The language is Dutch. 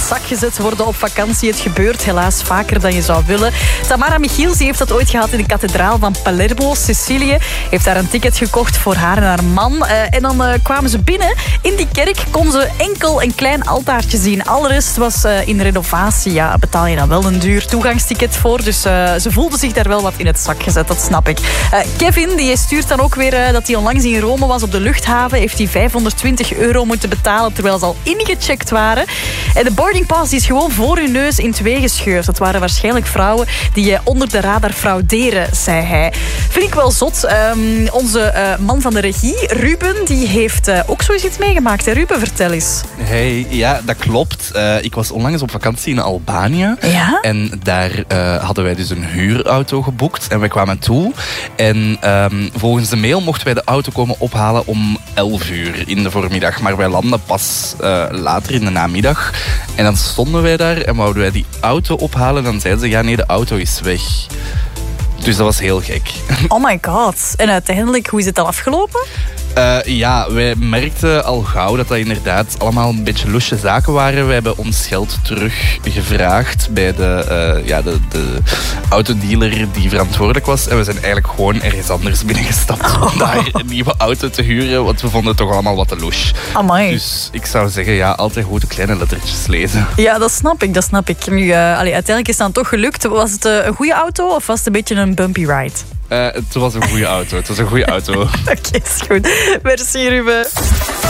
zak gezet worden op vakantie. Het gebeurt helaas vaker dan je zou willen. Tamara Michiels heeft dat ooit gehad in de kathedraal van Palermo, Sicilië. Heeft daar een ticket gekocht voor haar en haar man. En dan kwamen ze binnen. In die kerk kon ze enkel een klein altaartje zien. Alle rest was in renovatie. Ja, betaal je dan wel een duur toegangsticket voor. Dus ze voelde zich daar wel wat in het zak gezet, dat snap ik. Kevin die stuurt dan ook weer dat hij onlangs in Rome was op de luchthaven. Heeft hij €520 moeten betalen terwijl ze al ingecheckt waren. En de boarding pass die is gewoon voor hun neus in twee gescheurd. Dat waren waarschijnlijk vrouwen die onder de radar frauderen, zei hij. Vind ik wel zot. Onze man van de regie, Ruben, die heeft ook zoiets meegemaakt. Hè? Ruben, vertel eens. Hey, ja, dat klopt. Ik was onlangs op vakantie in Albanië. Ja? En daar hadden wij dus een huurauto geboekt. En wij kwamen toe. En volgens de mail mochten wij de auto komen ophalen om 11 uur in de voormiddag. Maar wij landen pas later in de namiddag. En dan stonden wij daar en wouden wij die auto ophalen. En dan zeiden ze, ja nee, de auto is weg. Dus dat was heel gek. Oh my god. En uiteindelijk, hoe is het dan afgelopen? Ja, wij merkten al gauw dat inderdaad allemaal een beetje loesje zaken waren. We hebben ons geld teruggevraagd bij de autodealer die verantwoordelijk was. En we zijn eigenlijk gewoon ergens anders binnengestapt om daar een nieuwe auto te huren. Want we vonden het toch allemaal wat te loes. Amai. Dus ik zou zeggen, ja, altijd goed de kleine lettertjes lezen. Ja, dat snap ik, dat snap ik. Nu, uiteindelijk is het dan toch gelukt. Was het een goede auto of was het een beetje een bumpy ride? Het was een goede auto. Oké, is goed. Merci, Ruben.